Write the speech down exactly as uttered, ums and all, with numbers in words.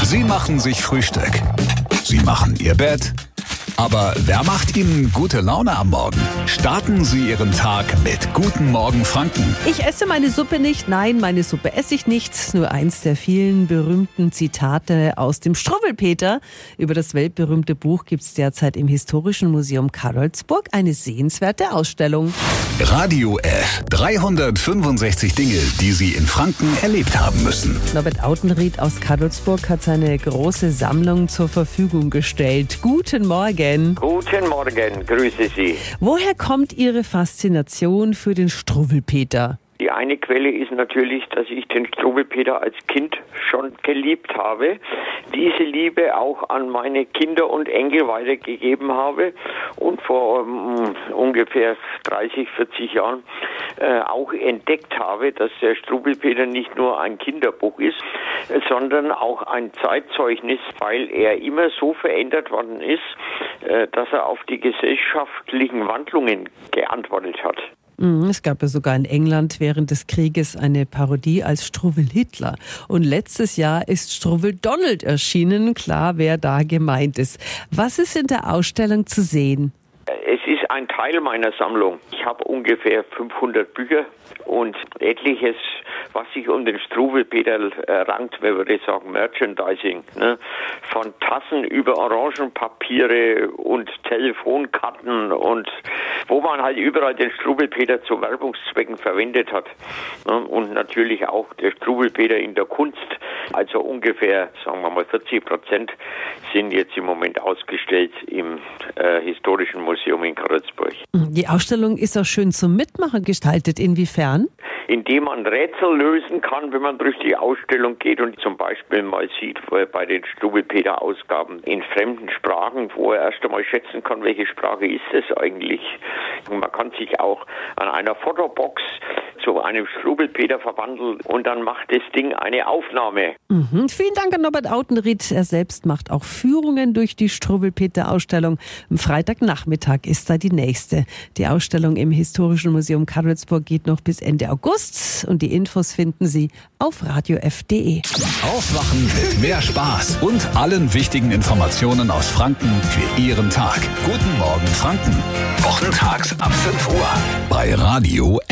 Sie machen sich Frühstück. Sie machen Ihr Bett. Aber wer macht Ihnen gute Laune am Morgen? Starten Sie Ihren Tag mit Guten Morgen Franken. Ich esse meine Suppe nicht. Nein, meine Suppe esse ich nicht. Nur eins der vielen berühmten Zitate aus dem Struwwelpeter. Über das weltberühmte Buch gibt es derzeit im Historischen Museum Karlsburg eine sehenswerte Ausstellung. Radio F. dreihundertfünfundsechzig Dinge, die Sie in Franken erlebt haben müssen. Norbert Autenried aus Karlsburg hat seine große Sammlung zur Verfügung gestellt. Guten Morgen. Guten Morgen, grüße Sie. Woher kommt Ihre Faszination für den Struwwelpeter? Die eine Quelle ist natürlich, dass ich den Struwwelpeter als Kind schon geliebt habe, diese Liebe auch an meine Kinder und Enkel weitergegeben habe und vor um, ungefähr dreißig, vierzig Jahren äh, auch entdeckt habe, dass der Struwwelpeter nicht nur ein Kinderbuch ist, äh, sondern auch ein Zeitzeugnis, weil er immer so verändert worden ist, äh, dass er auf die gesellschaftlichen Wandlungen geantwortet hat. Es gab ja sogar in England während des Krieges eine Parodie als Struwwel Hitler. Und letztes Jahr ist Struwwel Donald erschienen. Klar, wer da gemeint ist. Was ist in der Ausstellung zu sehen? Es ist ein Teil meiner Sammlung. Ich habe ungefähr fünfhundert Bücher und etliches, was sich um den Struwwelpeter rankt, man würde sagen Merchandising, ne? Von Tassen über Orangenpapiere und Telefonkarten und wo man halt überall den Struwwelpeter zu Werbungszwecken verwendet hat. Ne? Und natürlich auch der Struwwelpeter in der Kunst. Also ungefähr, sagen wir mal, vierzig Prozent sind jetzt im Moment ausgestellt im äh, Historischen Museum in Karlsburg. Die Ausstellung ist auch schön zum Mitmachen gestaltet. Inwiefern? Indem man Rätsel lösen kann, wenn man durch die Ausstellung geht und zum Beispiel mal sieht, wo er bei den Struwwelpeter-Ausgaben in fremden Sprachen, wo er erst einmal schätzen kann, welche Sprache ist es eigentlich. Und man kann sich auch an einer Fotobox zu einem Struwwelpeter verwandeln und dann macht das Ding eine Aufnahme. Mhm. Vielen Dank an Norbert Autenried. Er selbst macht auch Führungen durch die Struwwelpeter-Ausstellung. Am Freitagnachmittag ist da die nächste. Die Ausstellung im Historischen Museum Karlsburg geht noch bis Ende August und die Infos finden Sie auf radio f punkt de. Aufwachen mit mehr Spaß und allen wichtigen Informationen aus Franken für Ihren Tag. Guten Morgen Franken. Wochentags ab fünf Uhr bei Radio